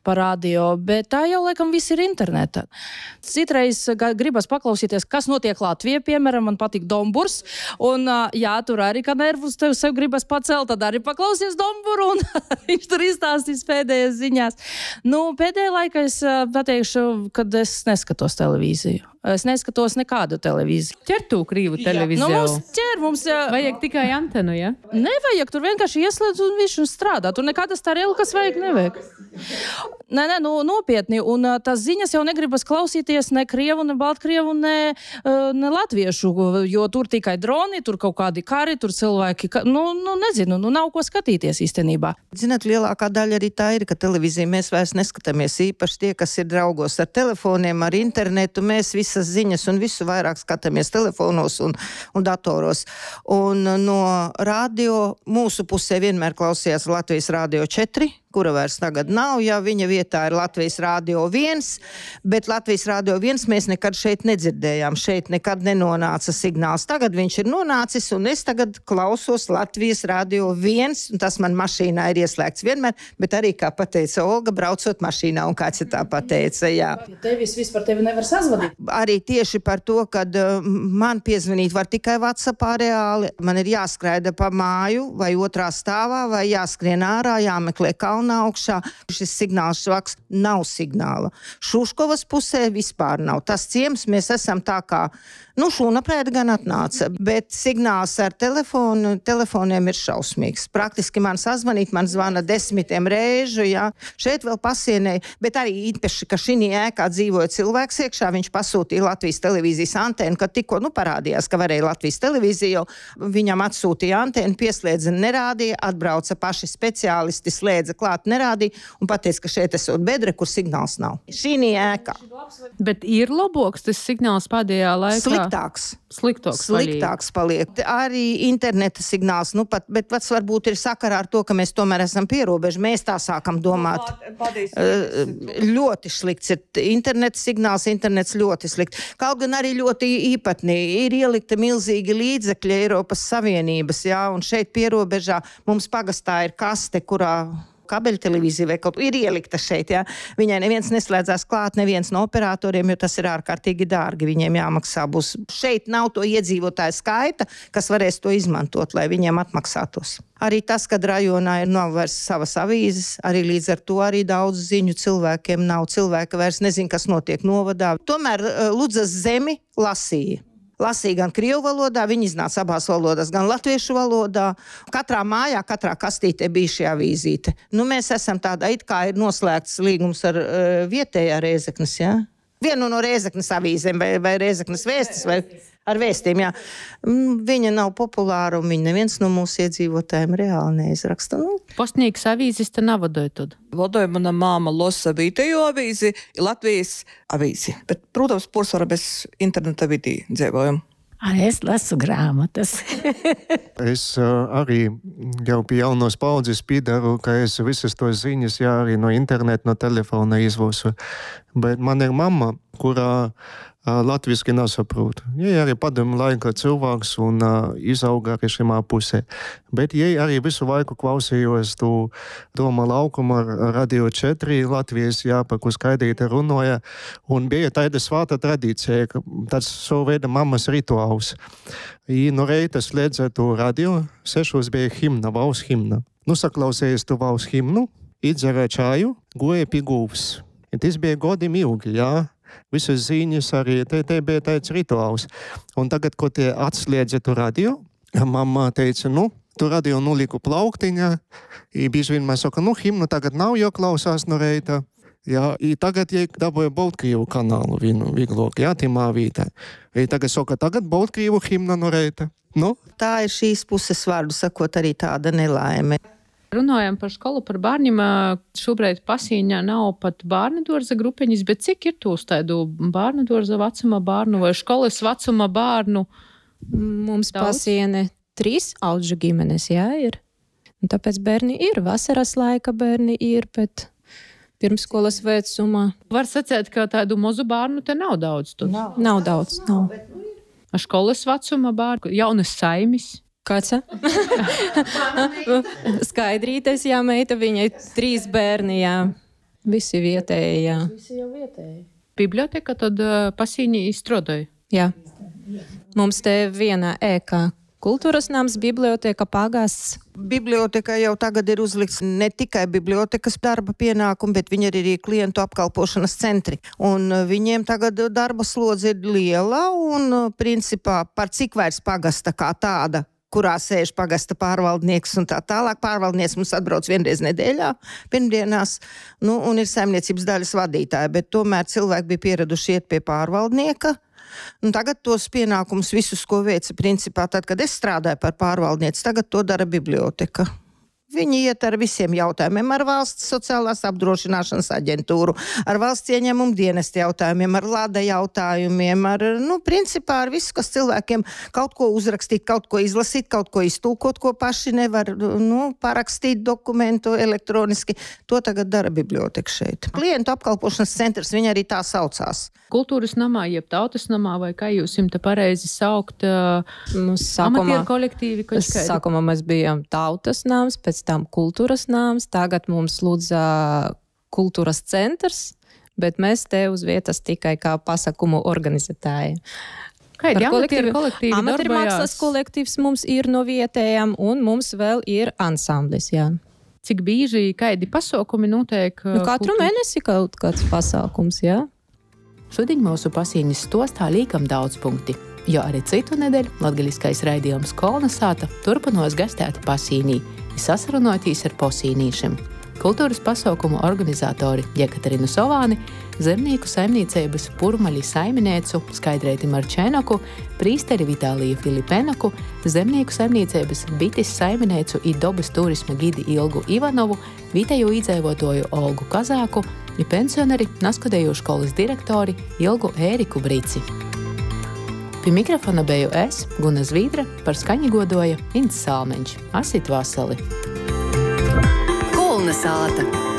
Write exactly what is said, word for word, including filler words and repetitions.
par radio, bet tā jau laikam viss ir internetā. Citreiz gribas paklausīties, kas notiek Latvijā, piemēram, man patīk Domburs, un jā, tur arī, kad nervus tev sev gribas pacelt, tad arī paklausies Domburu, un viņš tur izstāstīs pēdējās ziņās. Nu, pēdējā laikā es pateikšu, kad es neskatos televīziju. Es neskatos nekādu televīziju. Ķer tu krīvu televīziju? Nu, mums ķer, mums... Vajag tikai antenu, ja? Nevajag, tur vienkārši ieslēdz un viņš strādā. Tur nekādas tarēlu, kas vajag, nevajag. Nē, nē, nu, nopietni. Un tās ziņas jau negribas klausīties ne krievu, ne baltkrievu, ne, ne latviešu, jo tur tikai droni, tur kaut kādi kari, tur cilvēki, nu, nu nezinu, nu nav ko skatīties īstenībā. Zināt, lielākā daļa arī tā ir, ka televīzija mēs vairs neskatāmies īpaši tie, kas ir draugos ar telefoniem, ar internetu, mēs visas ziņas un visu vairāk skatāmies telefonos un, un datoros. Un no radio mūsu pusē vienmēr klausījās Latvijas Rādio četri, kura vairs tagad nav, ja viņa vietā ir Latvijas Rādio viens, bet Latvijas Rādio viens mēs nekad šeit nedzirdējām, šeit nekad nenonāca signāls. Tagad viņš ir nonācis, un es tagad klausos Latvijas Rādio viens, un tas man mašīnā ir ieslēgts vienmēr, bet arī, kā pateica Olga, braucot mašīnā, un kāds ir tā pateica, jā. Tevis vispār tevi nevar sazvadīt? Arī tieši par to, kad uh, man piezvanīt var tikai WhatsAppā reāli, man ir jāskraida pa māju, vai otrā stāvā, vai jāskrien ārā, jāmeklē kalnu augšā. Šis signāls švaks nav signāla. Šuškovas pusē vispār nav. Tas ciems mēs esam tā kā, nu, šūnaprēd gan atnāca, bet signāls ar telefonu, telefoniem ir šausmīgs. Praktiski man sazvanīt, man zvana desmitiem reižu, jā. Šeit vēl pasienēja, bet arī īpaši, ka šī ēkā dzīvoja cilvēks iekšā, viņš pasūtīja Latvijas televīzijas antēnu, kad tikko, nu, parādījās, ka varēja Latvijas televīziju, viņam atsūtīja antēnu, pieslēdza nerādīja, atbrauca paši speciālisti, slēdza klāt nerādīja un pateica, ka šeit esot bedre, kur signāls nav. Šī ēkā. Bet ir laboks tas signāls pēdējā laikā? Sliktāks. Sliktāks, Sliktāks paliek. Arī interneta signāls, nu pat, bet pats varbūt ir sakarā ar to, ka mēs tomēr esam pierobeži. Mēs tā sākam domāt. Ļoti slikts ir interneta signāls, internets ļoti slikts. Kaut gan arī ļoti īpatnī. Ir ielikta milzīgi līdzekļi Eiropas Savienības, jā, un šeit pierobežā mums pagastā ir kaste, kurā kabeļtelevīzija vai kaut ir ielikta šeit, jā. Viņai neviens neslēdzās klāt, neviens no operatoriem, jo tas ir ārkārtīgi dārgi. Viņiem jāmaksā būs. Šeit nav to iedzīvotāju skaita, kas varēs to izmantot, lai viņiem atmaksātos. Arī tas, kad rajonā ir nav vairs savas avīzes, arī līdz ar to arī daudz ziņu cilvēkiem nav. Cilvēki vairs nezin, kas notiek novadā. Tomēr Ludzas zemi lasīja. Lasīja gan krievu valodā, viņi iznāca abās valodās, gan latviešu valodā. Katrā mājā, katrā kastītē bija šī avīzīte. Nu, mēs esam tādā, it kā ir noslēgts līgums ar uh, vietējā Rēzeknes, jā? Vienu no Rēzeknes avīzēm, vai, vai Rēzeknes vēstis, vai ar vēstiem, jā. Viņa nav populāra, un viņa neviens no mūsu iedzīvotājiem reāli neizraksta. Nu. Postnīgas avīzes te navadoja tad? Vodoja mana māma losa vietējo avīzi, Latvijas avīzi. Bet, protams, Pursvara bez interneta vidī dzīvojam. Es lasu grāmatas. Es uh, arī jau pie jaunos paudzes piedaru, ka es visas tos ziņas, jā, arī no interneta, no telefona izvosu. Bet man ir mamma, kurā uh, latviski nesaprot. Jai arī padomu laika cilvēks un uh, izauga arī šimā pusē. Bet jai arī visu laiku klausījos tu Doma laukuma Radio četri Latvijas, jā, par ko skaidrīte runoja. Un bija tāda svāta tradīcija, ka tāds savu veida mammas rituāls. I no reita slēdza tu radio, sešos bija himna, valsts himna. Nu, saklausējies tu valsts himnu, idzera čāju, goja pie gūvs. Un tas bija godiem ilgi, jā. Visas ziņas arī, te, te bija tāds rituāls. Un tagad, ko tie atslēdza tu radio, mamma teica, nu, tu radio nuliku plauktiņā, i bieži vien mēs saka, nu, himnu tagad nav jau klausās no reita. Jā, i tagad jai dabūja Baltkrievu kanālu vienu viglok, jā, timā vītā. I tagad saka, tagad Baltkrievu himna no reita. Nu? Tā ir šīs puses vārdu sakot arī tāda nelaime. Runājam par skolu, par bērniem. Šobrīd Pasīņā nav pat bērnu dārza grupiņas, bet cik ir tūs tādu bērnu dārza vecuma bērnu vai skolas vecuma bērnu? Mums Daudz? Pasiene trīs audžu ģimenes, jā, ir. Un tāpēc bērni ir, vasaras laika bērni ir, bet pirmskolas vecumā. Var sacēt, ka tādu mazu bērnu te nav daudz. Tur. Nav. Nav daudz, nav. A skolas vecuma bērnu, jaunas saimis. Kāds? Skaidrītes, jā, meita, viņai trīs bērni, jā. Visi vietēji, jā. Visi jau vietēji. Biblioteka tad uh, Pasīņī izstrādāja. Jā. Mums te viena ēka kultūras nams, biblioteka, pagasts. Biblioteka jau tagad ir uzlikts ne tikai bibliotekas darba pienākumi, bet viņi arī ir klientu apkalpošanas centri. Un viņiem tagad darba slodze ir liela un principā par cik vairs pagasta kā tāda, kurā sēž pagasta pārvaldnieks un tā tālāk. Pārvaldnieks mums atbrauc vienreiz nedēļā, pirmdienās, nu, un ir saimniecības daļas vadītāja, bet tomēr cilvēki bija pieraduši iet pie pārvaldnieka. Un tagad tos pienākumus visus, ko veica principā, tad, kad es strādāju par pārvaldnieci, tagad to dara biblioteka. Viņi iet ar visiem jautājumiem, ar valsts sociālās apdrošināšanas aģentūru, ar valsts ieņēmumu dienesta jautājumiem, ar lada jautājumiem, ar, nu, principā ar visu, kas cilvēkiem kaut ko uzrakstīt, kaut ko izlasīt, kaut ko iztūkot, ko paši nevar, nu, parakstīt dokumentu elektroniski. To tagad dara biblioteka šeit. Klientu apkalpošanas centrs, viņi arī tā saucās. Kultūras namā, jeb tautas namā, vai kā jūs jums te pareizi saukt, uh, Mums sākumā, amatieru kolektīvi, kaut kādi? sākumā mēs bijām tautas nams, pēc tam kultūras nams, tagad mums lūdza kultūras centrs, bet mēs te uz vietas tikai kā pasakumu organizētāji. Kādi Par amatieru kolektīvi Amatieru mākslas darbojās? kolektīvs mums ir no vietējām, un mums vēl ir ansamblis, jā. Cik bieži, kādi pasaukumi notiek? Nu, katru kultūras- mēnesi kaut kāds pasākums, jā. Šodien mūsu Pasīņas stostā līkam daudz punkti, jo arī citu nedēļu latgaliskais raidījums Kolnesāta turpinos gastēt Pasīnī i sasarunotīs ar posīnīšiem. Kultūras pasaukumu organizatori Jekaterinu Sovāni, zemnieku saimniecības Purmaļi saimniecu Skaidrēti Marčēnoku, prīsteri Vitāliju Filipenaku, zemnieku saimniecības Bitis saimniecu i dobas turisma gidi Ilgu Ivanovu, vietējo iedzīvotoju Olgu Kazāku i pensioneri Naskodēju školas direktori Ilgu Ēriku Brici. Pie mikrofona beju es, Guna Zvīdra, par skaņi godoja Ints Salmeņš. Asit vasali! Kolnesāta.